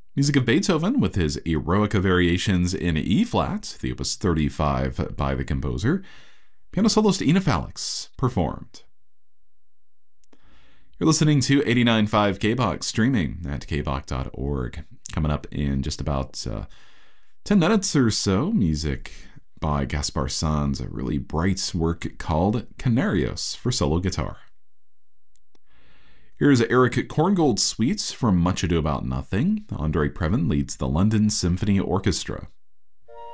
Music of Beethoven with his Eroica Variations in E-flat, the Opus 35 by the composer. Piano soloist Ina Felix performed. You're listening to 89.5 KBOX, streaming at kbok.org. Coming up in just about 10 minutes or so, music by Gaspar Sanz, a really bright work called Canarios for solo guitar. Here's Eric Korngold Suite from Much Ado About Nothing. Andre Previn leads the London Symphony Orchestra.